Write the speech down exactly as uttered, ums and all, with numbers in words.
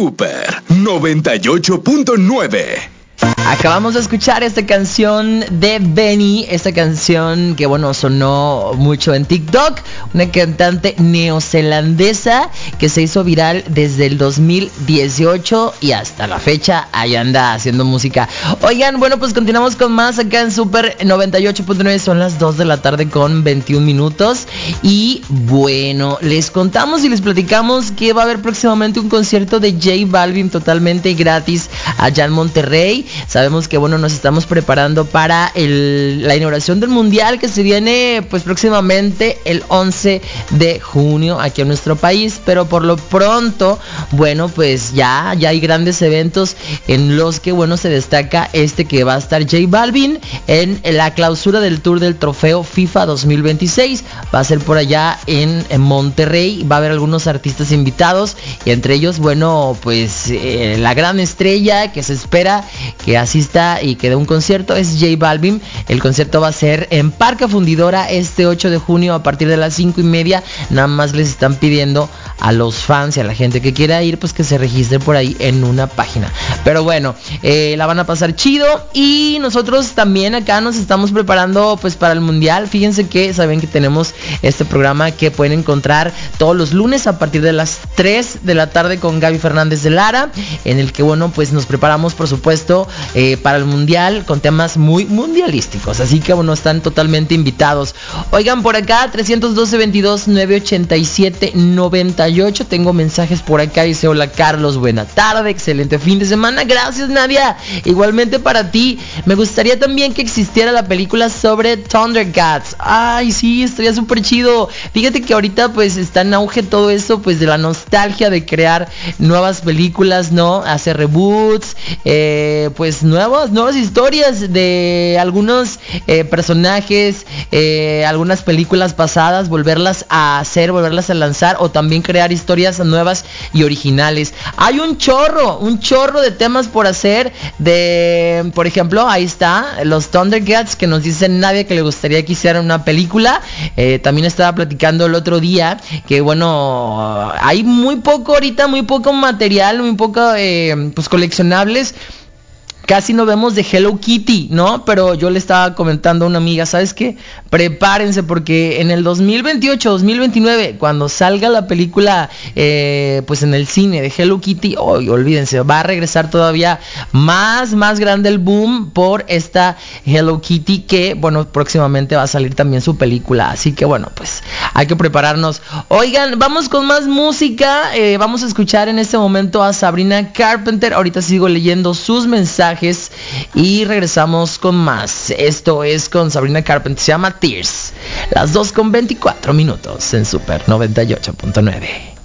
Super noventa y ocho punto nueve. Acabamos de escuchar esta canción de Benny, esta canción que bueno sonó mucho en TikTok, una cantante neozelandesa que se hizo viral desde el dos mil dieciocho y hasta la fecha ahí anda haciendo música. Oigan, bueno, pues continuamos con más acá en Super noventa y ocho punto nueve, son las dos de la tarde con veintiún minutos y bueno, les contamos y les platicamos que va a haber próximamente un concierto de J Balvin totalmente gratis allá en Monterrey. Sabemos que bueno, nos estamos preparando para el, la inauguración del mundial que se viene pues próximamente el once de junio aquí en nuestro país, pero por lo pronto, bueno, pues ya, ya hay grandes eventos en los que bueno se destaca este que va a estar J Balvin en la clausura del tour del trofeo FIFA dos mil veintiséis, va a ser por allá en, en Monterrey, va a haber algunos artistas invitados y entre ellos, bueno, pues eh, la gran estrella que se espera que asista y que dé un concierto es J Balvin. El concierto va a ser en Parque Fundidora este ocho de junio a partir de las cinco y media. Nada más les están pidiendo a los fans y a la gente que quiera ir pues que se registre por ahí en una página. Pero bueno, eh, la van a pasar chido y nosotros también acá nos estamos preparando pues para el mundial. Fíjense que saben que tenemos este programa que pueden encontrar todos los lunes a partir de las tres de la tarde con Gaby Fernández de Lara, en el que bueno pues nos preparamos por supuesto Eh, para el mundial con temas muy mundialísticos, así que bueno, están totalmente invitados. Oigan, por acá trescientos doce, veintidós, novecientos ochenta y siete, noventa y ocho, tengo mensajes por acá, dice hola Carlos, buena tarde, excelente fin de semana, gracias Nadia, igualmente para ti. Me gustaría también que existiera la película sobre Thundercats. Ay sí, estaría súper chido. Fíjate que ahorita pues está en auge todo eso pues de la nostalgia de crear nuevas películas, ¿no? Hacer reboots, eh, pues nuevas, nuevas historias de algunos eh, personajes, eh, algunas películas pasadas, volverlas a hacer, volverlas a lanzar o también crear historias nuevas y originales. Hay un chorro, un chorro de temas por hacer de, por ejemplo, ahí está, los Thundercats que nos dicen Nadia que le gustaría que hicieran una película. Eh, también estaba platicando el otro día que bueno, hay muy poco ahorita, muy poco material, muy poco eh, pues coleccionables. Casi no vemos de Hello Kitty, ¿no? Pero yo le estaba comentando a una amiga, ¿sabes qué? Prepárense porque en el dos mil veintiocho, dos mil veintinueve, cuando salga la película, eh, pues en el cine de Hello Kitty, oh, olvídense, va a regresar todavía más, más grande el boom por esta Hello Kitty que, bueno, próximamente va a salir también su película. Así que, bueno, pues hay que prepararnos. Oigan, vamos con más música. Eh, vamos a escuchar en este momento a Sabrina Carpenter. Ahorita sigo leyendo sus mensajes y regresamos con más. Esto es con Sabrina Carpenter, se llama Tears. Las dos con veinticuatro minutos en Super noventa y ocho punto nueve.